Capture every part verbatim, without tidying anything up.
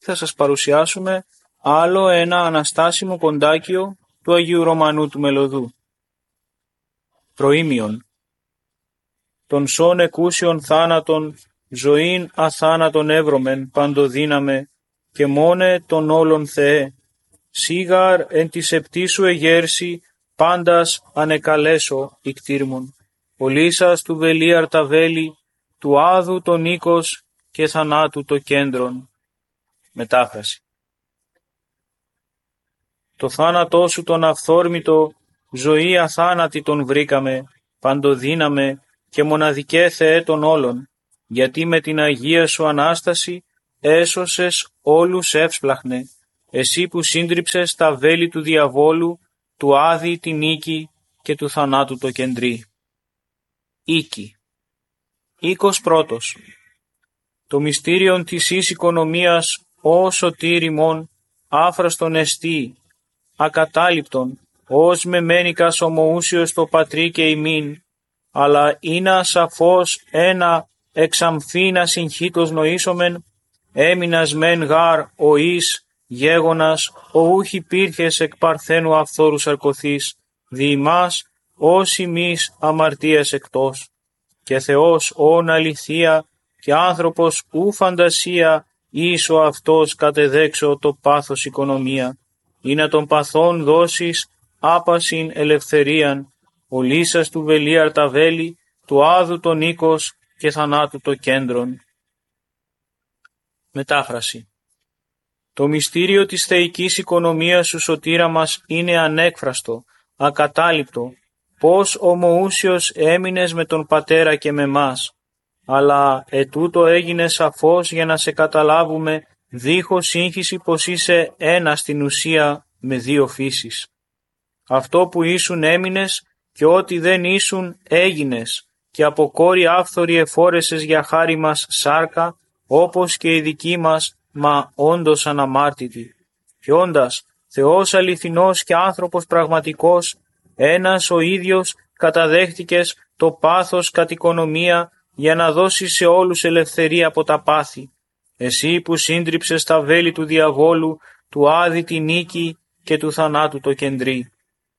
θα σας παρουσιάσουμε άλλο ένα αναστάσιμο κοντάκιο του Αγίου Ρωμανού του Μελωδού. Προήμιον. Τον σών εκούσιον θάνατον, ζωήν αθάνατον εύρωμεν παντοδύναμε, και μόνε τον όλων Θεέ. Σίγαρ εν τη επτήσου εγέρση, πάντας ανεκαλέσω ικτήρμον. Ολίσας του βελίαρ τα βέλη, του άδου τον οίκος και θανάτου το κέντρον. Μετάφραση. Το θάνατό σου τον αυθόρμητο, ζωή αθάνατη τον βρήκαμε, παντοδύναμε και μοναδικέ Θεέ των όλων, γιατί με την Αγία σου Ανάσταση έσωσες όλους εύσπλαχνε, εσύ που σύντριψες τα βέλη του διαβόλου, του άδη την νίκη και του θανάτου το κεντρί. Οίκη. Οίκος πρώτος. Το μυστήριον της εις οικονομίας, ω σωτήρ ημών, άφραστον εστί, ακατάληπτον, ως με μένικας ομοούσιος το πατρί και ημίν, αλλά είναι σαφώς ένα εξαμφίνα συγχύτως νοήσομεν, έμεινας μεν γάρ ο εις γέγονας, ο ούχ υπήρχες εκ παρθένου αυθόρου σαρκωθείς, δι' ημάς ως ημείς αμαρτίας εκτός, και Θεός όν αληθεία και άνθρωπος ου φαντασία, ίσο αυτός κατεδέξω το πάθος οικονομία, ή να των παθών δώσεις άπασιν ελευθερίαν, ο λύσας του βελίαρ τα βέλη, του άδου τον οίκος και θανάτου το κέντρον. Μετάφραση. Το μυστήριο της θεϊκής οικονομίας σου σωτήρα μας είναι ανέκφραστο, ακατάληπτο, πως ομοούσιος έμεινες με τον Πατέρα και με μας, αλλά ετούτο έγινε σαφώς για να σε καταλάβουμε δίχως σύγχυση πως είσαι ένα στην ουσία με δύο φύσεις. Αυτό που ήσουν έμεινες και ό,τι δεν ήσουν έγινες, και από κόρη άφθορη εφόρεσες για χάρη μας σάρκα, όπως και η δική μας, μα όντως αναμάρτητη. Και όντας Θεός αληθινός και άνθρωπος πραγματικός, ένας ο ίδιος καταδέχτηκες το πάθος κατ' οικονομία για να δώσεις σε όλους ελευθερία από τα πάθη. Εσύ που σύντριψες τα βέλη του διαβόλου, του άδη τη νίκη και του θανάτου το κεντρί.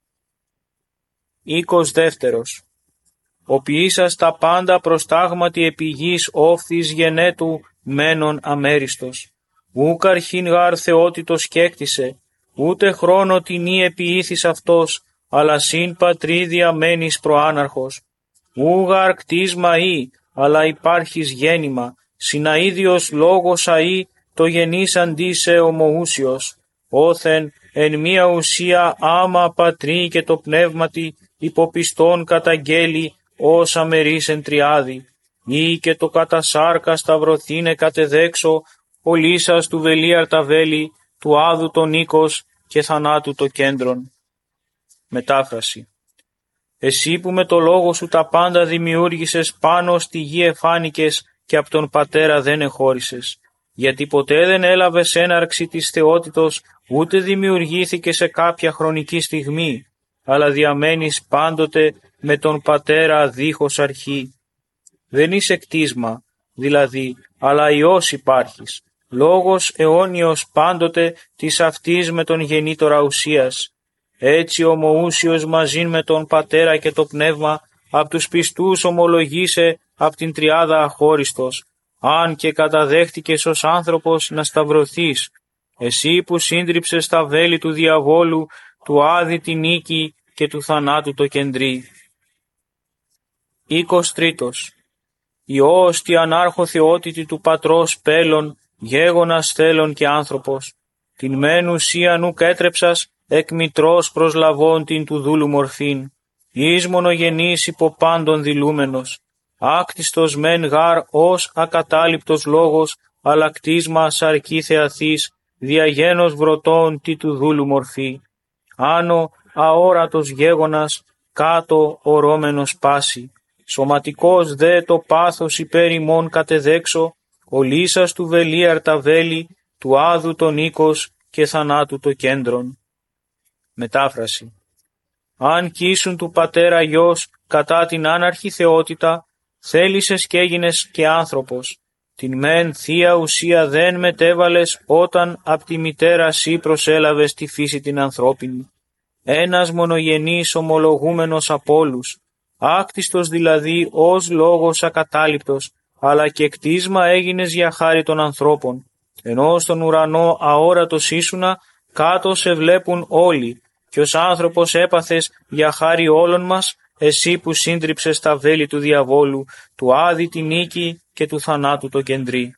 Οίκος δεύτερος. Ο ποιήσας τα πάντα προστάγματι επί γης όφθης γενέτου μένον αμέριστος. Ούκ αρχήν γάρ θεότητος κέκτησε, ούτε χρόνο τινή επιήθης αυτός, αλλά συν πατρί διαμένεις προάναρχος. Ου γάρ κτίσμα ή, αλλά υπάρχεις γέννημα, συναίδιος λόγος αή, το γενής αντίσε ομοούσιος. Όθεν εν μία ουσία άμα πατρί και το πνεύματι, υποπιστών καταγγέλει, ως αμερής εν τριάδη. Ή και το κατά σάρκα σταυρωθήνε κατεδέξω, ο λύσας του βελίαρ τα βέλη, του άδου τον οίκος και θανάτου το κέντρον. Μετάφραση. Εσύ που με το λόγο σου τα πάντα δημιούργησες, πάνω στη γη εφάνηκες και από τον Πατέρα δεν εχώρισες. Γιατί ποτέ δεν έλαβες έναρξη της θεότητος, ούτε δημιουργήθηκε σε κάποια χρονική στιγμή, αλλά διαμένεις πάντοτε με τον Πατέρα δίχως αρχή. Δεν είσαι κτίσμα, δηλαδή, αλλά Υιός υπάρχεις, λόγος αιώνιος πάντοτε της αυτής με τον γεννήτορα ουσίας. Έτσι ομοούσιος μαζίν με τον Πατέρα και το Πνεύμα, απ' τους πιστούς ομολογείσαι απ' την τριάδα αχώριστος, αν και καταδέχτηκες ως άνθρωπος να σταυρωθείς, εσύ που σύντριψες τα βέλη του διαβόλου, του άδη τη νίκη και του θανάτου το κεντρί. Οίκος τρίτος. Υιός τη ανάρχο θεότητη του Πατρός πέλων, γέγονας θέλων και άνθρωπος. Την μεν ουσίαν ουκ έτρεψας, εκ μητρός προσλαβών την του δούλου μορφήν. Εις μονογενής υπό πάντων δηλούμενος. Άκτιστος μεν γάρ ως ακατάληπτος λόγος, αλλά κτίσμα σαρκή θεαθής, διαγένος βρωτών τι του δούλου μορφή. Άνω αόρατος γέγονας, κάτω ορώμενος πάση. Σωματικός δε το πάθος υπέρ ημών κατεδέξω, ο λύσας του βελίαρ τα βέλη, του άδου τον οίκος και θανάτου το κέντρον. Μετάφραση. Αν κοίσουν του Πατέρα Υιός κατά την άναρχη θεότητα, θέλησες και έγινες και άνθρωπος. Την μεν θεία ουσία δεν μετέβαλες όταν απ' τη μητέρα σύ προσέλαβες τη φύση την ανθρώπινη. Ένας μονογενής ομολογούμενος από όλους, άκτιστος δηλαδή ως λόγος ακατάληπτος, αλλά και κτίσμα έγινες για χάρη των ανθρώπων, ενώ στον ουρανό αόρατος ήσουνα, κάτω σε βλέπουν όλοι, και ως άνθρωπος έπαθες για χάρη όλων μας, εσύ που σύντριψες τα βέλη του διαβόλου, του άδη τη νίκη και του θανάτου το κεντρί.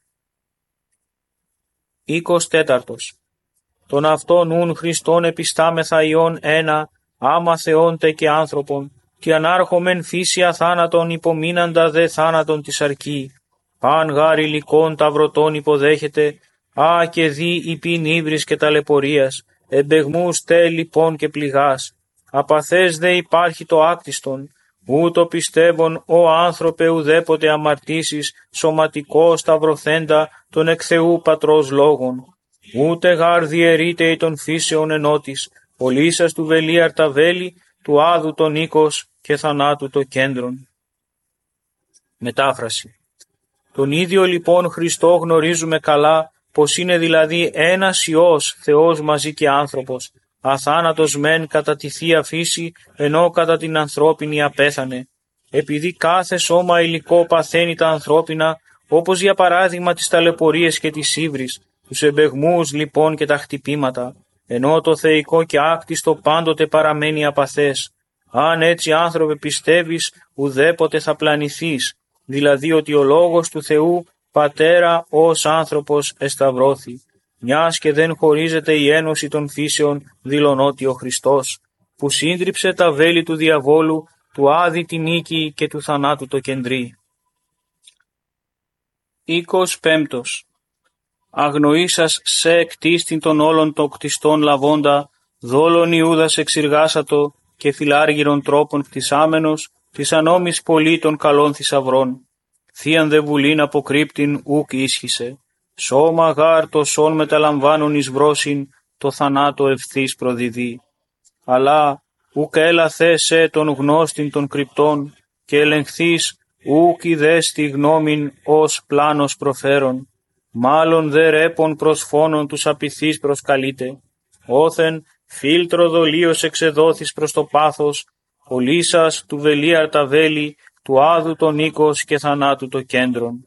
Οίκος τέταρτος. Τον αυτόν ουν Χριστόν επιστάμεθα ιών ένα, άμα θεόντε και άνθρωπον, και ανάρχομεν φύση αθάνατον υπομείναντα δε θάνατον της αρκή. Παν γάρ υλικών ταυρωτών υποδέχεται, α και δι υπήν ύβρις και ταλαιπωρίας, εμπεγμούς τε λοιπόν και πληγάς. Απαθές δε υπάρχει το άκτιστον, ούτω πιστεύων ο άνθρωπε ουδέποτε αμαρτήσεις σωματικό σταυρωθέντα τον εκ Θεού Πατρός λόγων. Ούτε γάρ διαιρείται ει των φύσεων ενότης, πολύσας του βελίαρ τα βέλη, του άδου τον οίκος και θανάτου το κέντρον. Μετάφραση. Τον ίδιο λοιπόν Χριστό γνωρίζουμε καλά, πως είναι δηλαδή ένας Υιός, Θεός μαζί και άνθρωπος, αθάνατος μεν κατά τη Θεία Φύση, ενώ κατά την ανθρώπινη απέθανε. Επειδή κάθε σώμα υλικό παθαίνει τα ανθρώπινα, όπως για παράδειγμα τις ταλαιπωρίες και τις ύβρις, τους εμπεγμούς λοιπόν και τα χτυπήματα, ενώ το θεϊκό και άκτιστο πάντοτε παραμένει απαθές. Αν έτσι άνθρωπε πιστεύεις, ουδέποτε θα πλανηθείς, δηλαδή ότι ο Λόγος του Θεού Πατέρα ως άνθρωπος εσταυρώθη, μιας και δεν χωρίζεται η ένωση των φύσεων δηλωνότι ο Χριστός, που σύντριψε τα βέλη του διαβόλου, του άδη τη νίκη και του θανάτου το κεντρί. Οίκος πέμπτος. Αγνοήσας σε εκτίστην των όλων των κτιστών λαβώντα, δόλων Ιούδας εξηργάσατο και φιλάργυρων τρόπων κτισάμενος, της ανόμης πολύ των καλών θησαυρών. Θείαν δε βουλήν αποκρύπτην ουκ ίσχυσε, σώμα γάρ το σών μεταλαμβάνουν εις βρόσιν, το θανάτο ευθύς προδιδεί. Αλλά ουκ έλαθε σε τον γνώστην των κρυπτών, και ελεγχθείς ουκ ιδές τη γνώμην ως πλάνος προφέρον. Μάλλον δε ρέπον προς φόνον τους απειθείς προσκαλείται, όθεν φίλτρο δολίος εξεδόθης προς το πάθος, πολύσας του βελίαρ τα βέλη, του άδου τον οίκος και θανάτου το κέντρον.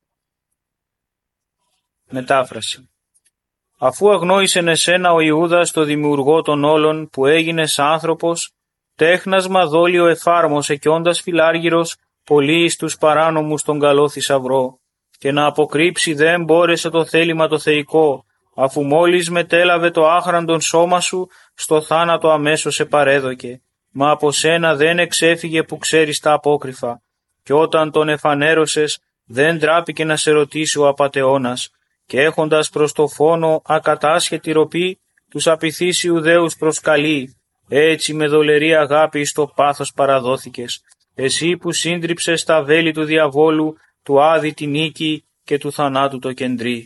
Μετάφραση. Αφού αγνόησεν εσένα ο Ιούδας το δημιουργό των όλων που έγινες άνθρωπος, τέχνασμα δόλιο εφάρμοσε κι όντας φιλάργυρος πολύ εις τους παράνομους τον καλό θησαυρό, και να αποκρύψει δεν μπόρεσε το θέλημα το θεϊκό, αφού μόλις μετέλαβε το άχραντον σώμα σου, στο θάνατο αμέσως σε παρέδοκε, μα από σένα δεν εξέφυγε που ξέρεις τα απόκρυφα, και όταν τον εφανέρωσες δεν τράπηκε να σε ρωτήσει ο απατεώνας, και έχοντας προς το φόνο ακατάσχετη ροπή, τους απειθείς Ιουδαίους προσκαλεί, έτσι με δολερή αγάπη στο πάθος παραδόθηκες, εσύ που σύντριψες τα βέλη του διαβόλου, του άδη τη νίκη και του θανάτου το κεντρί.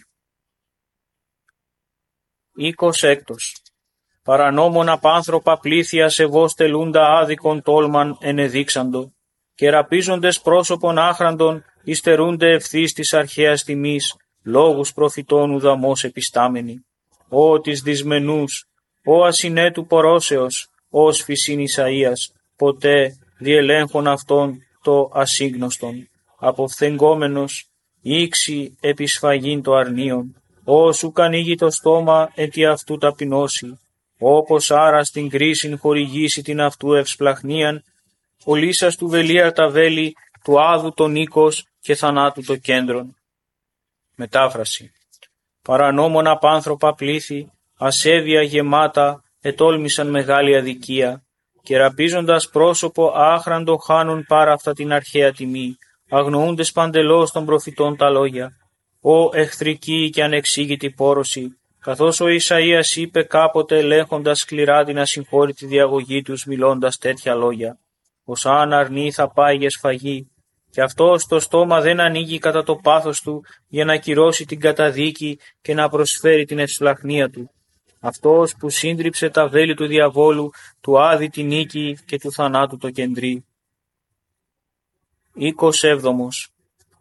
Οίκος έκτος. Παρανόμων απάνθρωπα πλήθεια σεβώς τελούντα άδικον τόλμαν ενεδείξαντο, και ραπίζοντες πρόσωπον άχραντον υστερούνται ευθύς της αρχαίας τιμής, λόγους προφητών ουδαμός επιστάμενοι. Ω της δυσμενούς, ο ασυνέτου πορώσεως, ως φυσίν Ισαΐας, ποτέ διελέγχον αυτόν το ασύγνωστον, αποφθεγγόμενος, ήξη επισφαγήν το αρνίον, όσου κανήγει το στόμα ετι αυτού ταπεινώσει, όπως άρα στην κρίσιν χορηγήσει την αυτού ευσπλαχνίαν, ολίσας του βελίαρ τα βέλη, του άδου τον οίκος και θανάτου το κέντρον. Μετάφραση. Παρανόμων απάνθρωπα πλήθη, ασέβεια γεμάτα, ετόλμησαν μεγάλη αδικία, και ραπίζοντας πρόσωπο άχραντο χάνουν πάρα αυτά την αρχαία τιμή, αγνοούντες παντελώς των προφητών τα λόγια. Ω εχθρική και ανεξήγητη πόρωση, καθώς ο Ισαΐας είπε κάποτε ελέγχοντας σκληρά την ασυγχώρητη διαγωγή τους μιλώντας τέτοια λόγια, πως αν αρνεί θα πάει για σφαγή, και αυτός το στόμα δεν ανοίγει κατά το πάθος του για να κυρώσει την καταδίκη και να προσφέρει την ευσπλαχνία του. Αυτός που σύντριψε τα βέλη του διαβόλου, του άδη τη νίκη και του θανάτου το κεντρί. Οίκος έβδομος.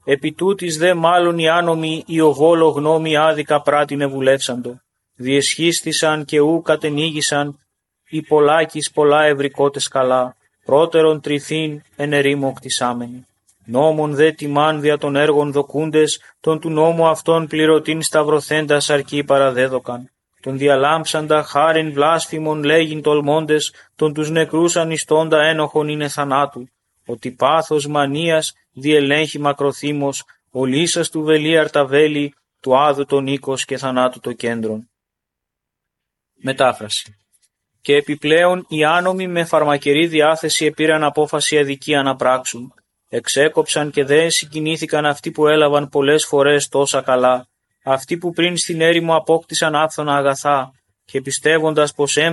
Επί τούτης δε μάλλον οι άνομοι οι οβόλο γνώμη άδικα πράτην βουλεύσαντο. Διεσχίστησαν και ου κατενήγησαν οι πολλάκις πολλά ευρικότες καλά, πρώτερον τριθήν εν ερήμο κτισάμενοι. Νόμον δε τιμάν δια των έργων δοκούντες, τον του νόμου αυτών πληρωτήν σταυρωθέντα αρκεί παραδέδοκαν. Τον διαλάμψαντα χάριν βλάσφημον λέγειν τολμώντες, τον τους νεκρούς ανιστώντα ένοχον είναι θανάτου. Ότι πάθος μανίας διελέγχει μακροθύμος, ο λύσας του βελίαρ τα βέλη, του άδου τον οίκος και θανάτου το κέντρον. Μετάφραση. Και επιπλέον οι άνομοι με φαρμακερή διάθεση επήραν απόφαση αδικία να πράξουν. Εξέκοψαν και δεν συγκινήθηκαν αυτοί που έλαβαν πολλές φορές τόσα καλά, αυτοί που πριν στην έρημο απόκτησαν άφθονα αγαθά και πιστεύοντας πως